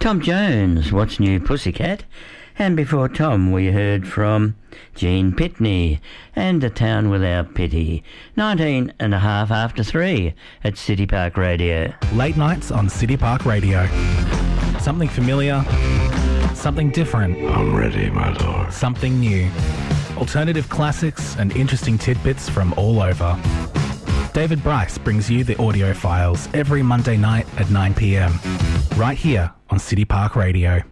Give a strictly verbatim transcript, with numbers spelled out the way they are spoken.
Tom Jones, What's New Pussycat? And before Tom, we heard from Gene Pitney and A Town Without Pity. Nineteen and a half after three at City Park Radio. Late nights on City Park Radio. Something familiar, something different. I'm ready, my lord. Something new. Alternative classics and interesting tidbits from all over. David Bryce brings you the audio files every Monday night at nine p.m. right here on City Park Radio.